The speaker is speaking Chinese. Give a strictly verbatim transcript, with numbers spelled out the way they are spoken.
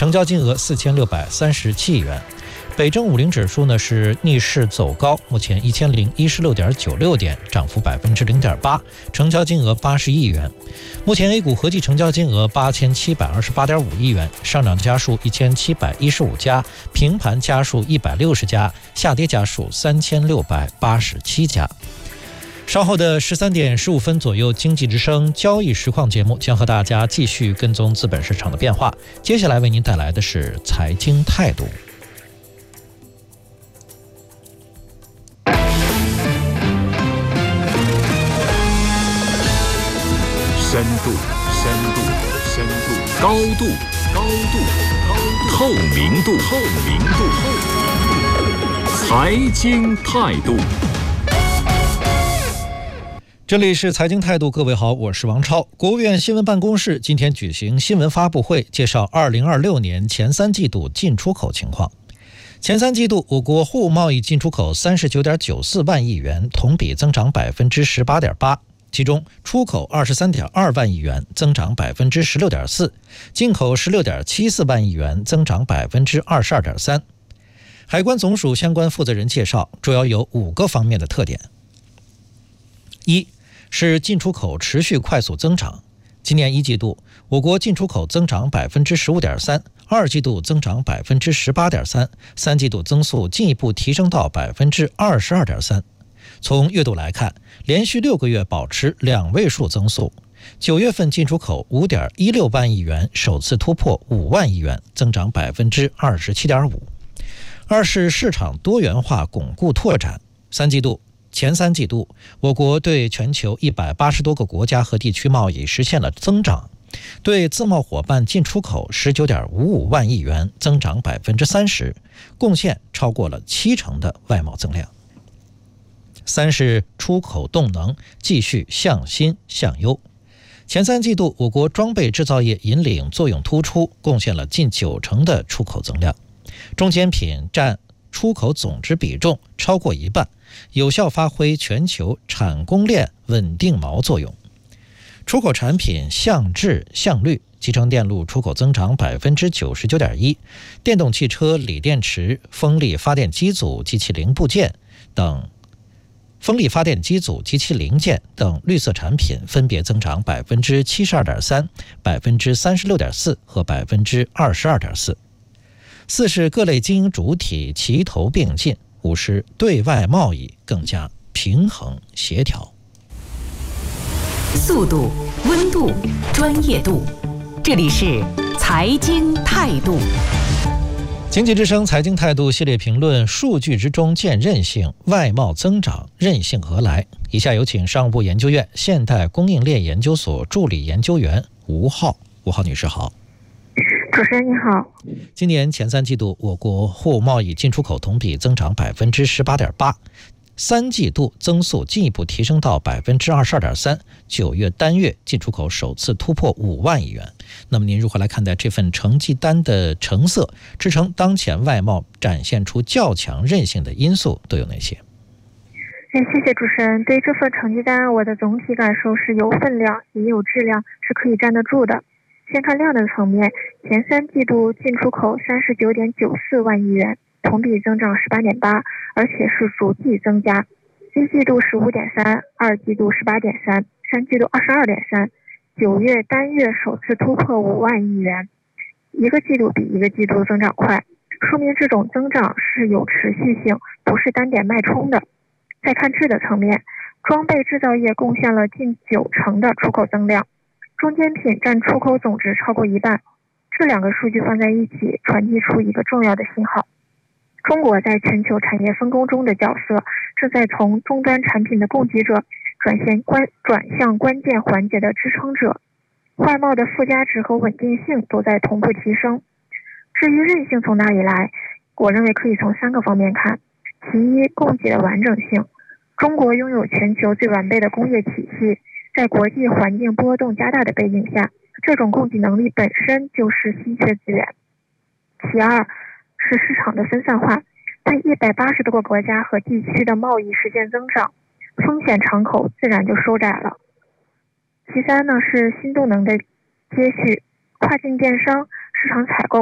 成交金额四千六百三十七亿元。北证五零指数呢是逆势走高，目前一千零一十六点九六点，涨幅百分之零点八，成交金额八十亿元。目前 A 股合计成交金额八千七百二十八点五亿元，上涨家数一千七百一十五家，平盘家数一百六十家，下跌家数三千六百八十七家。稍后的十三点十五分左右，经济之声交易实况节目将和大家继续跟踪资本市场的变化。接下来为您带来的是财经态度。 深度，深度，深度，高度，高度，高度，透明度，透明度，透明度，财经态度。 这里是财经态度，各位好，我是王超。国务院新闻办公室今天举行新闻发布会，介绍二零二六年前三季度进出口情况。前三季度，我国货物贸易进出口三十九点九四万亿元，同比增长百分之十八点八。其中，出口二十三点二万亿元，增长百分之十六点四；进口十六点七四万亿元，增长百分之二十二点三。海关总署相关负责人介绍，主要有五个方面的特点：一是进出口持续快速增长。今年一季度，我国进出口增长百分之十五点三，二季度增长百分之十八点三，三季度增速进一步提升到百分之二十二点三。从月度来看，连续六个月保持两位数增速。九月份进出口五点一六万亿元，首次突破五万亿元，增长百分之二十七点五。二是市场多元化巩固拓展。三季度前三季度，我国对全球一百八十多个国家和地区贸易实现了增长，对自贸伙伴进出口十九点五五万亿元，增长百分之三十，贡献超过了七成的外贸增量。三是出口动能继续向新向优。前三季度，我国装备制造业引领作用突出，贡献了近九成的出口增量，中间品占出口总值比重超过一半，有效发挥全球产供链稳定锚作用。出口产品向质向率，集成电路出口增长百分之九十九点一，电动汽车锂电池、风力发电机组及其零部件等。风力发电机组及其零件等绿色产品分别增长百分之七十二点三、百分之三十六点四和百分之二十二点四。四是各类经营主体齐头并进。五是对外贸易更加平衡协调。 速度、温度、专业度，这里是财经态度。 经济之声财经态度系列评论：数据之中见韧性，外贸增长韧性何来？以下有请商务部研究院现代供应链研究所助理研究员吴浩。吴浩女士好。 主持人你好。 今年前三季度，我国货物贸易进出口同比增长百分之十八点八，三季度增速进一步提升到百分之二十二点三，九月单月进出口首次突破五万亿元。那么您如何来看待这份成绩单的成色？支撑当前外贸展现出较强韧性的因素都有哪些？ 谢谢主持人。对这份成绩单，我的总体感受是有分量也有质量，是可以站得住的。先看量的层面，前三季度进出口三十九点九四万亿元，同比增长十八点八，而且是逐季增加。一季度十五点三，二季度十八点三，三季度二十二点三，九月单月首次突破五万亿元，一个季度比一个季度增长快，说明这种增长是有持续性，不是单点脉冲的。再看质的层面，装备制造业贡献了近九成的出口增量，中间品占出口总值超过一半。这两个数据放在一起，传递出一个重要的信号：中国在全球产业分工中的角色，正在从终端产品的供给者转向关转向关键环节的支撑者。外贸的附加值和稳定性都在同步提升。至于韧性从哪里来，我认为可以从三个方面看。其一，供给的完整性。中国拥有全球最完备的工业体系，在国际环境波动加大的背景下，这种供给能力本身就是稀缺资源。其二是市场的分散化，在一百八十多个国家和地区的贸易实现增长，风险敞口自然就收窄了。其三呢是新动能的接续，跨境电商、市场采购